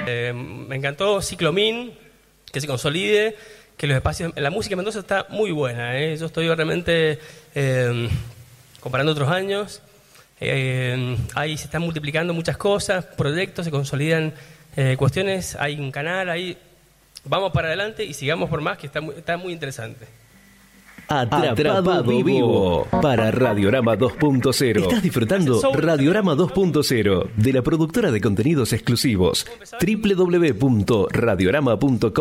Me encantó Ciclomin, que se consolide, que los espacios... La música en Mendoza está muy buena, ¿eh? Yo estoy realmente comparando otros años. Ahí se están multiplicando muchas cosas, proyectos, se consolidan cuestiones, hay un canal, ahí vamos para adelante y sigamos por más, que está muy interesante. Atrapado Vivo para Radiorama 2.0. Estás disfrutando Radiorama 2.0 de la productora de contenidos exclusivos www.radiorama.com.